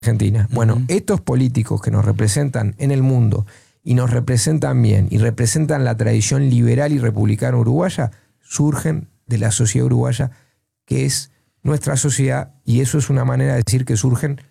Argentina. Bueno, estos políticos que nos representan en el mundo y nos representan bien y representan la tradición liberal y republicana uruguaya, surgen de la sociedad uruguaya, que es nuestra sociedad, y eso es una manera de decir que surgen